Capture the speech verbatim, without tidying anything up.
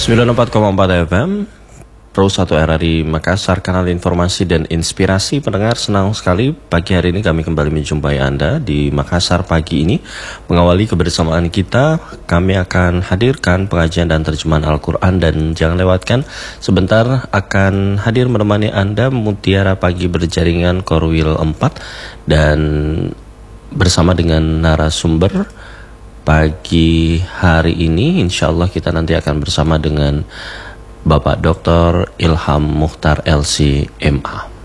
sembilan puluh empat koma empat F M Pro satu R R I Makassar, kanal informasi dan inspirasi. Pendengar, senang sekali pagi hari ini kami kembali menjumpai Anda di Makassar pagi ini. Mengawali kebersamaan kita, kami akan hadirkan pengajian dan terjemahan Al-Quran. Dan jangan lewatkan, sebentar akan hadir menemani Anda Mutiara Pagi Berjaringan Korwil empat. Dan bersama dengan narasumber pagi hari ini, insya Allah kita nanti akan bersama dengan Bapak Doktor Ilham Mukhtar L C M A.